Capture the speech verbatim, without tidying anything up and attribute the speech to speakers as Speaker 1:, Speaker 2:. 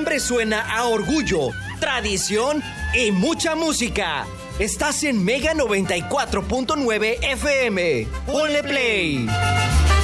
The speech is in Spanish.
Speaker 1: nombre suena a orgullo, tradición y mucha música. Estás en Mega noventa y cuatro punto nueve F M. ¡Ponle play!